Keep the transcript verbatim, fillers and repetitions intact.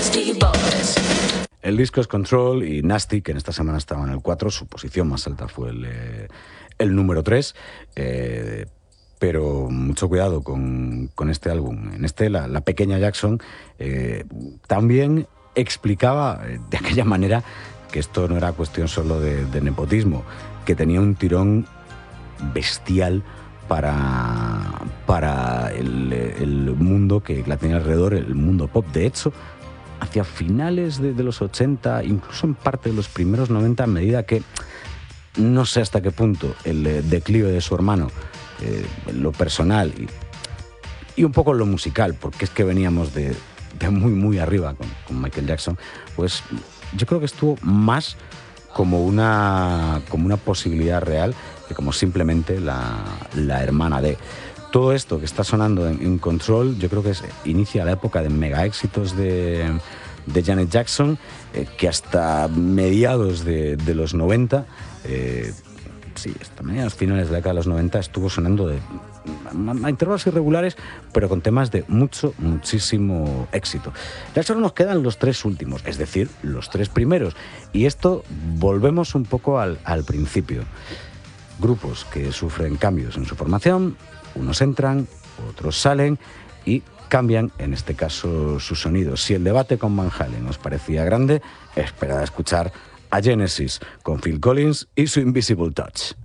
El disco es Control y Nasty, que en esta semana estaba en el cuatro, su posición más alta fue el, eh, el número tres, eh, pero mucho cuidado con, con este álbum. En este, la, la pequeña Jackson eh, también explicaba eh, de aquella manera que esto no era cuestión solo de, de nepotismo, que tenía un tirón bestial para, para el, el mundo que la tenía alrededor, el mundo pop. De hecho, hacia finales de, de los ochenta, incluso en parte de los primeros noventa, a medida que, no sé hasta qué punto, el eh, declive de su hermano, eh, en lo personal y, y un poco en lo musical, porque es que veníamos de, de muy, muy arriba con, con Michael Jackson, pues yo creo que estuvo más como una, como una posibilidad real que como simplemente la, la hermana de... Todo esto que está sonando en, en Control, yo creo que es, inicia la época de mega éxitos de, de Janet Jackson, eh, que hasta mediados de, de los noventa, eh, sí, hasta mediados finales de la década de los noventa, estuvo sonando de, a, a intervalos irregulares, pero con temas de mucho, muchísimo éxito. Ya solo nos quedan los tres últimos, es decir, los tres primeros. Y esto, volvemos un poco al, al principio. Grupos que sufren cambios en su formación. Unos entran, otros salen y cambian, en este caso, su sonido. Si el debate con Van Halen os parecía grande, esperad a escuchar a Genesis con Phil Collins y su Invisible Touch.